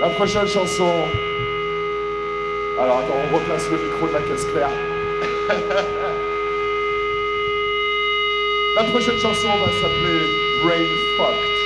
La prochaine chanson. Alors attends, on replace le micro de la caisse claire. La prochaine chanson va s'appeler Brain Fucked.